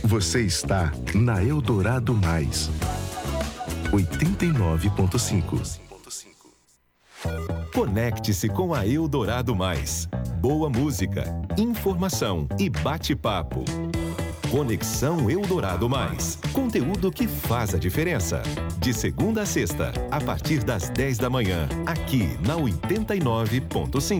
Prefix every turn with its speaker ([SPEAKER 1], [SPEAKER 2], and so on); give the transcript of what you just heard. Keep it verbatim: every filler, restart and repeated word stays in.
[SPEAKER 1] Você está na Eldorado Mais, oitenta e nove ponto cinco.
[SPEAKER 2] Conecte-se com a Eldorado Mais. Boa música, informação e bate-papo. Conexão Eldorado Mais. Conteúdo que faz a diferença. De segunda a sexta, a partir das dez da manhã, aqui na oitenta e nove ponto cinco.